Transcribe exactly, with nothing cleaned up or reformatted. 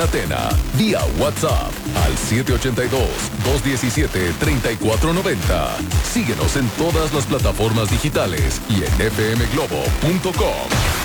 Atena, vía WhatsApp al siete ocho dos, dos uno siete, tres cuatro nueve cero. Síguenos en todas las plataformas digitales y en f m globo punto com.